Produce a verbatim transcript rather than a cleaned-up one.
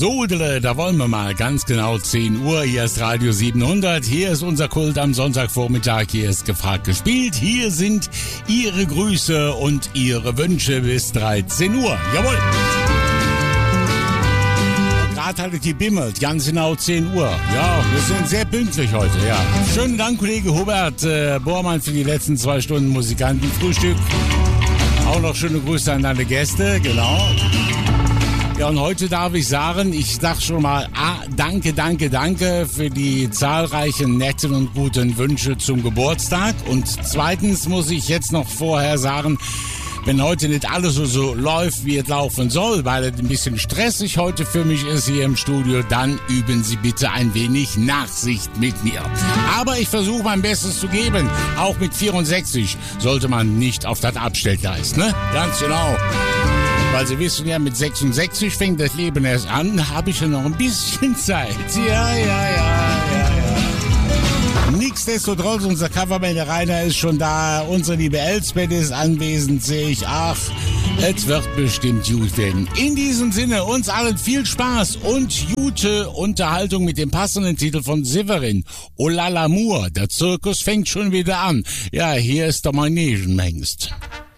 Sodele, da wollen wir mal ganz genau zehn Uhr. Hier ist Radio siebenhundert. Hier ist unser Kult am Sonntagvormittag. Hier ist gefragt gespielt. Hier sind Ihre Grüße und Ihre Wünsche bis dreizehn Uhr. Jawohl. Gerade hat es gebimmelt. Ganz genau zehn Uhr. Ja, wir sind sehr pünktlich heute. Ja. Schönen Dank, Kollege Hubert äh, Bormann, für die letzten zwei Stunden Musikantenfrühstück. Auch noch schöne Grüße an alle Gäste. Genau. Ja, und heute darf ich sagen, ich sag schon mal, ah, danke, danke, danke für die zahlreichen netten und guten Wünsche zum Geburtstag. Und zweitens muss ich jetzt noch vorher sagen, wenn heute nicht alles so, so läuft, wie es laufen soll, weil es ein bisschen stressig heute für mich ist hier im Studio, dann üben Sie bitte ein wenig Nachsicht mit mir. Aber ich versuche mein Bestes zu geben. Auch mit vierundsechzig sollte man nicht auf das Abstellgleis, ne? Ganz genau. Weil Sie wissen ja, mit sechsundsechzig fängt das Leben erst an, habe ich ja noch ein bisschen Zeit. Ja, ja, ja, ja, ja. Nichtsdestotrotz, unser Coverman, der Rainer, ist schon da. Unsere liebe Elsbeth ist anwesend, sehe ich. Ach, es wird bestimmt gut werden. In diesem Sinne, uns allen viel Spaß und gute Unterhaltung mit dem passenden Titel von Severin. Oh la l'amour, der Zirkus fängt schon wieder an. Ja, hier ist der Manegenhengst.